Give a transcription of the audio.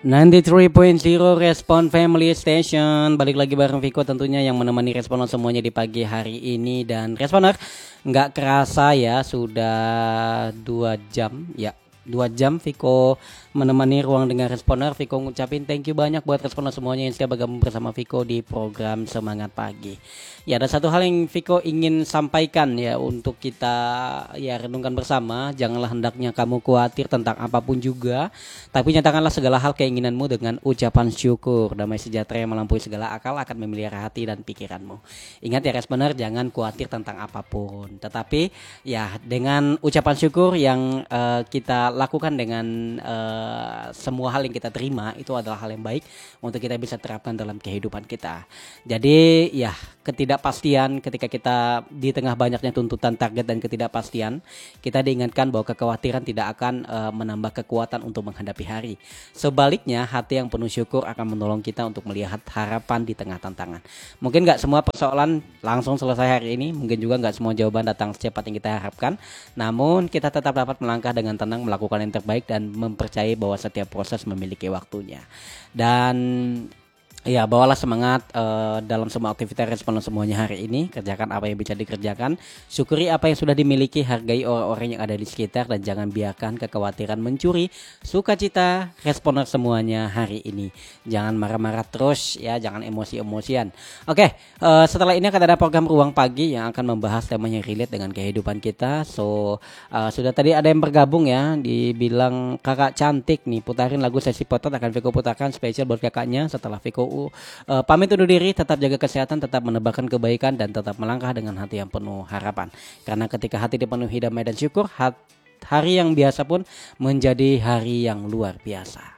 93.0 Respon Family Station. Balik lagi bareng Viko tentunya yang menemani Responer semuanya di pagi hari ini. Dan Responer, nggak kerasa ya sudah 2 jam ya. 2 jam Viko menemani ruang dengar Responer. Viko ngucapin thank you banyak buat Responer semuanya yang setia bergabung bersama Viko di program Semangat Pagi. Ya, ada satu hal yang Viko ingin sampaikan ya untuk kita ya renungkan bersama. Janganlah hendaknya kamu khawatir tentang apapun juga, tapi nyatakanlah segala hal keinginanmu dengan ucapan syukur. Damai sejahtera yang melampaui segala akal akan memelihara hati dan pikiranmu. Ingat ya Responer, jangan khawatir tentang apapun, tetapi ya dengan ucapan syukur yang kita lakukan dengan semua hal yang kita terima, itu adalah hal yang baik untuk kita bisa terapkan dalam kehidupan kita. Jadi ya, ketidakpastian ketika kita di tengah banyaknya tuntutan, target dan ketidakpastian, kita diingatkan bahwa kekhawatiran tidak akan menambah kekuatan untuk menghadapi hari. Sebaliknya, hati yang penuh syukur akan menolong kita untuk melihat harapan di tengah tantangan. Mungkin gak semua persoalan langsung selesai hari ini, mungkin juga gak semua jawaban datang secepat yang kita harapkan, namun kita tetap dapat melangkah dengan tenang, melakukan yang terbaik dan mempercayai bahwa setiap proses memiliki waktunya. Dan ya, bawalah semangat dalam semua aktivitas Responer semuanya hari ini. Kerjakan apa yang bisa dikerjakan, syukuri apa yang sudah dimiliki, hargai orang-orang yang ada di sekitar, dan jangan biarkan kekhawatiran mencuri sukacita Responer semuanya hari ini. Jangan marah-marah terus ya, jangan emosi-emosian. Oke, setelah ini akan ada program Ruang Pagi yang akan membahas tema yang relate dengan kehidupan kita. So, sudah tadi ada yang bergabung ya, dibilang kakak cantik nih, putarin lagu Sesi Potot, akan Viko putarkan spesial buat kakaknya. Setelah Viko pamit undur diri, tetap jaga kesehatan, tetap menebarkan kebaikan, dan tetap melangkah dengan hati yang penuh harapan. Karena ketika hati dipenuhi damai dan syukur, hari yang biasa pun menjadi hari yang luar biasa.